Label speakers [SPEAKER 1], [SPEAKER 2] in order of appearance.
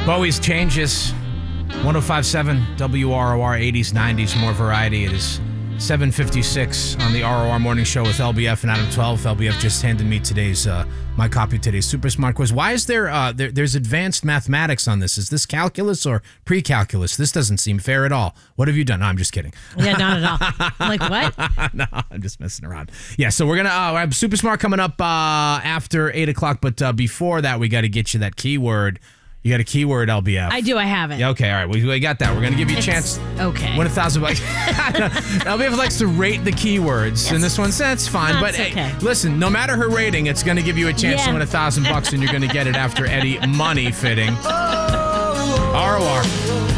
[SPEAKER 1] Always changes. 105.7 WROR 80s, 90s, more variety. It is 7:56 on the ROR Morning Show with LBF and Adam 12. LBF just handed me today's my copy of today's Super Smart Quiz. Why is there's advanced mathematics on this? Is this calculus or pre-calculus? This doesn't seem fair at all. What have you done? No, I'm just kidding.
[SPEAKER 2] Yeah, not at all. I'm like, what?
[SPEAKER 1] No, I'm just messing around. Yeah, so we're going to have Super Smart coming up after 8 o'clock, but before that, we got to get you that keyword. You got a keyword, LBF.
[SPEAKER 2] I do. I have it.
[SPEAKER 1] Yeah, okay, all right. We got that. We're going to give you a chance.
[SPEAKER 2] Okay.
[SPEAKER 1] Win $1,000. LBF likes to rate the keywords, and this one that's fine.
[SPEAKER 2] That's
[SPEAKER 1] but
[SPEAKER 2] okay.
[SPEAKER 1] Hey, listen, no matter her rating, it's going to give you a chance to win $1,000, and you're going to get it after Eddie Money Fitting. ROR.